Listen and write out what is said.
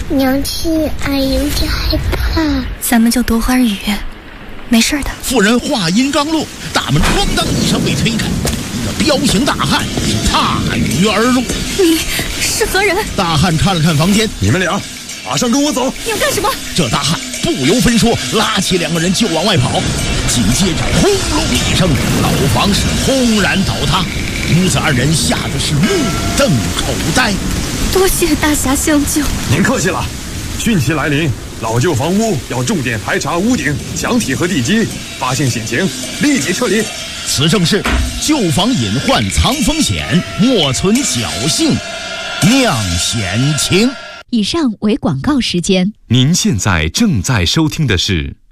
娘亲，俺有点害怕。 咱们就躲会儿雨，没事的。 妇人话音刚落，大门咣当一声被推开，一个彪形大汉踏雨而入。 你是何人？ 大汉看了看房间， 你们俩马上跟我走。 你要干什么？ 这大汉不由分说，拉起两个人就往外跑。紧接着轰隆一声，老房是轰然倒塌，母子二人吓得是目瞪口呆。 多谢大侠相救。 您客气了。汛期来临，老旧房屋要重点排查屋顶、墙体和地基，发现险情立即撤离。 此正是旧房隐患藏风险，莫存侥幸酿险情。 以上为广告时间。 您现在正在收听的是